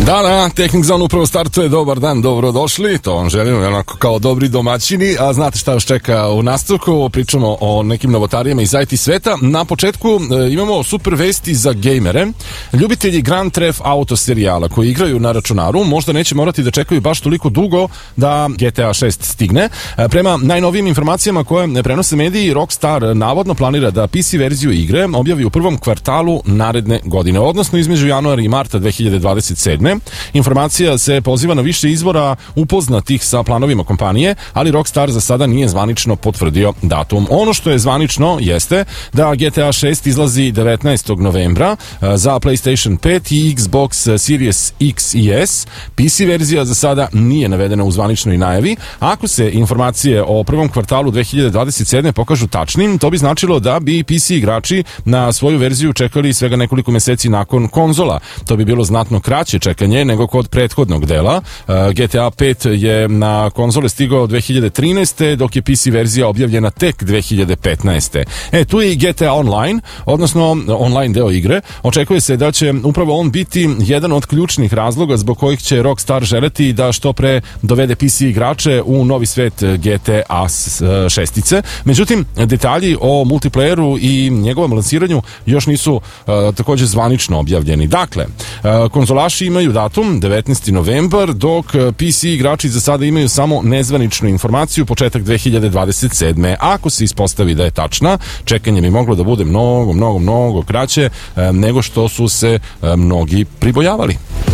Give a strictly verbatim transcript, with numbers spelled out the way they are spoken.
Da, da, Tehnik Zone upravo startuje, dobar dan, dobrodošli, to vam želim onako kao dobri domaćini, a znate šta još čeka u nastavku, pričamo o nekim novotarijama iz I T sveta. Na početku e, imamo super vesti za gejmere. Ljubitelji Grand Theft Auto serijala koji igraju na računaru možda neće morati da čekaju baš toliko dugo da G T A šest stigne. E, prema najnovijim informacijama koje ne prenose mediji, Rockstar navodno planira da P C verziju igre objavi u prvom kvartalu naredne godine, odnosno između januara i marta dve hiljade dvadeset sedme. Informacija se poziva na više izvora upoznatih sa planovima kompanije, ali Rockstar za sada nije zvanično potvrdio datum. Ono što je zvanično jeste da G T A šest izlazi devetnaestog novembra za PlayStation pet i Xbox Series X i S. P C verzija za sada nije navedena u zvaničnoj najavi. Ako se informacije o prvom kvartalu dve hiljade dvadeset sedme pokažu tačnim, to bi značilo da bi P C igrači na svoju verziju čekali svega nekoliko meseci nakon konzola. To bi bilo znatno kraće čekanje nego kod prethodnog dela. G T A pet je na konzole stigao dve hiljade trinaeste. dok je P C verzija objavljena tek dve hiljade petnaeste. E, tu je i G T A Online, odnosno online deo igre. Očekuje se da će upravo on biti jedan od ključnih razloga zbog kojih će Rockstar želeti da što pre dovede P C igrače u novi svet G T A šestice. Međutim, detalji o multiplayeru i njegovom lansiranju još nisu uh, također zvanično objavljeni. Dakle, uh, konzolaši imaju datum devetnaesti novembar, dok P C igrači za sada imaju samo nezvaničnu informaciju početak dve hiljade dvadeset sedme. Ako se ispostavi da je tačna, čekanje bi moglo da bude mnogo, mnogo, mnogo kraće uh, nego što su se uh, mnogi pribojavali.